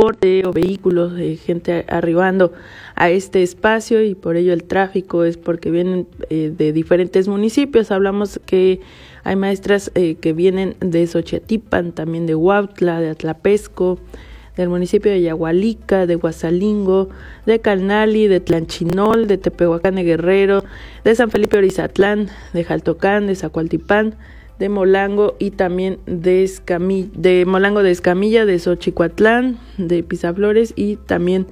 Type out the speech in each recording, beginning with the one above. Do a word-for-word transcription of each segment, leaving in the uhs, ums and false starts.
transporte o vehículos, de gente arribando a este espacio, y por ello el tráfico es porque vienen eh, de diferentes municipios. Hablamos que hay maestras eh, que vienen de Xochatipan, también de Huautla, de Atlapesco, del municipio de Yagualica, de Guasalingo, de Calnali, de Tlanchinol, de Tepehuacán de Guerrero, de San Felipe Orizatlán, de Jaltocán, de Zacualtipán, de Molango y también de Escamilla, de Molango de Escamilla, de Xochicuatlán, de Pisaflores y también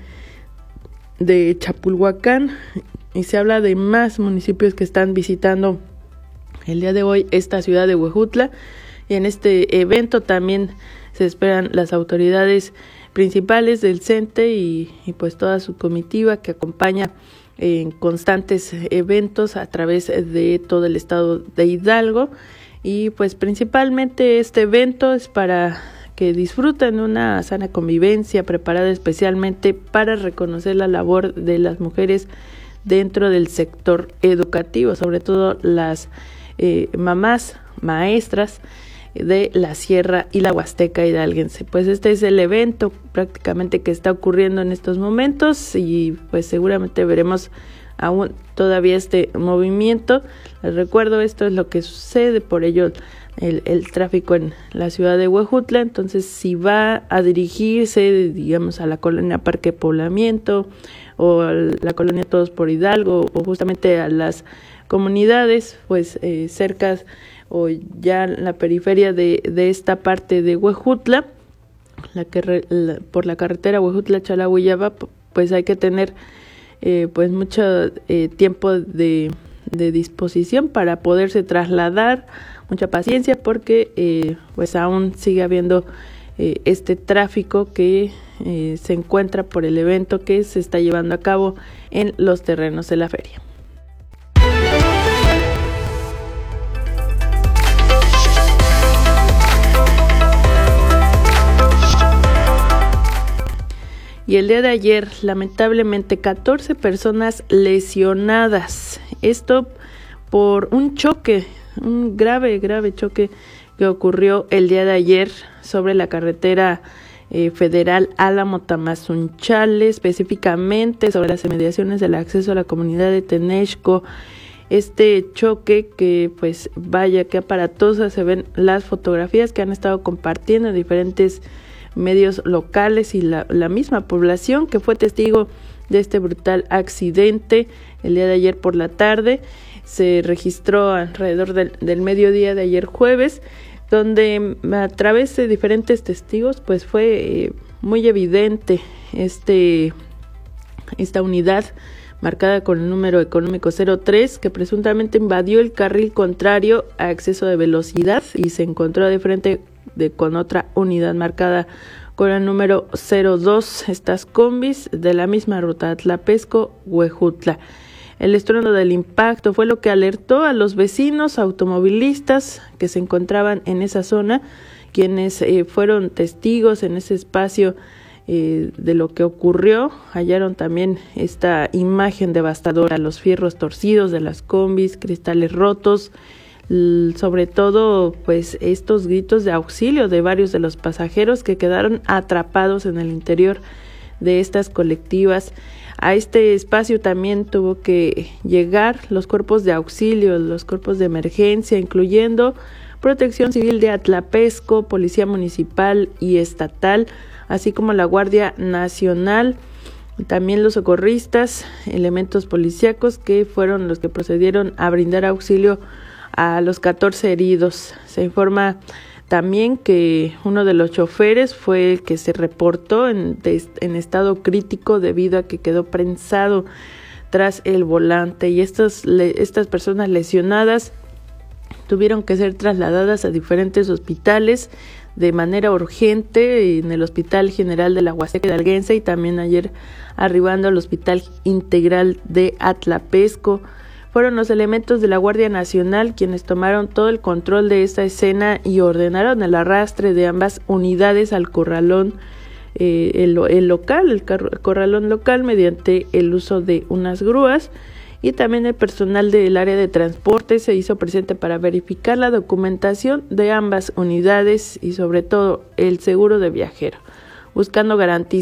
de Chapulhuacán. Y se habla de más municipios que están visitando el día de hoy esta ciudad de Huejutla, y en este evento también se esperan las autoridades principales del CENTE y, y pues toda su comitiva que acompaña en constantes eventos a través de todo el estado de Hidalgo. Y pues principalmente este evento es para que disfruten una sana convivencia preparada especialmente para reconocer la labor de las mujeres dentro del sector educativo, sobre todo las eh, mamás, maestras de la Sierra y la Huasteca hidalguense. Pues este es el evento prácticamente que está ocurriendo en estos momentos, y pues seguramente veremos aún todavía este movimiento. Les recuerdo, esto es lo que sucede, por ello el, el tráfico en la ciudad de Huejutla. Entonces, si va a dirigirse, digamos, a la colonia Parque Poblamiento o a la colonia Todos por Hidalgo, o justamente a las comunidades pues eh, cercas o ya en la periferia de, de esta parte de Huejutla, la que re, la, por la carretera Huejutla-Chalagüeyaba, pues hay que tener eh, pues mucho eh, tiempo de, de disposición para poderse trasladar, mucha paciencia, porque eh, pues aún sigue habiendo eh, este tráfico que eh, se encuentra por el evento que se está llevando a cabo en los terrenos de la feria. Y el día de ayer, lamentablemente, catorce personas lesionadas. Esto por un choque, un grave, grave choque que ocurrió el día de ayer sobre la carretera eh, federal Álamo-Tamazunchale, específicamente sobre las inmediaciones del acceso a la comunidad de Tenexco. Este choque que, pues, vaya que aparatosa, se ven las fotografías que han estado compartiendo en diferentes medios locales y la, la misma población que fue testigo de este brutal accidente el día de ayer por la tarde. Se registró alrededor del, del mediodía de ayer jueves, donde a través de diferentes testigos pues fue eh, muy evidente este esta unidad marcada con el número económico cero tres, que presuntamente invadió el carril contrario a exceso de velocidad y se encontró de frente de con otra unidad marcada con el número cero dos, estas combis de la misma ruta Atlapesco-Huejutla. El estruendo del impacto fue lo que alertó a los vecinos automovilistas que se encontraban en esa zona, quienes eh, fueron testigos en ese espacio eh, de lo que ocurrió. Hallaron también esta imagen devastadora, los fierros torcidos de las combis, cristales rotos, sobre todo pues estos gritos de auxilio de varios de los pasajeros que quedaron atrapados en el interior de estas colectivas. A este espacio también tuvo que llegar los cuerpos de auxilio, los cuerpos de emergencia, incluyendo Protección Civil de Atlapesco, Policía Municipal y Estatal, así como la Guardia Nacional. También los socorristas, elementos policíacos que fueron los que procedieron a brindar auxilio a los catorce heridos. Se informa también que uno de los choferes fue el que se reportó en, de, en estado crítico debido a que quedó prensado tras el volante, y estas, le, estas personas lesionadas tuvieron que ser trasladadas a diferentes hospitales de manera urgente, en el Hospital General de la Huasteca hidalguense y también ayer arribando al Hospital Integral de Atlapesco. Fueron los elementos de la Guardia Nacional quienes tomaron todo el control de esta escena y ordenaron el arrastre de ambas unidades al corralón, eh, el, el local, el corralón local, mediante el uso de unas grúas, y también el personal del área de transporte se hizo presente para verificar la documentación de ambas unidades y sobre todo el seguro de viajero, buscando garantizar